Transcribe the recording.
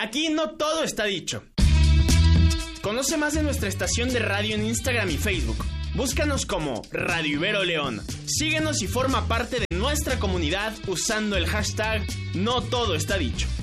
Aquí no todo está dicho. Conoce más de nuestra estación de radio en Instagram y Facebook. Búscanos como Radio Ibero León. Síguenos y forma parte de nuestra comunidad usando el hashtag No Todo Está Dicho.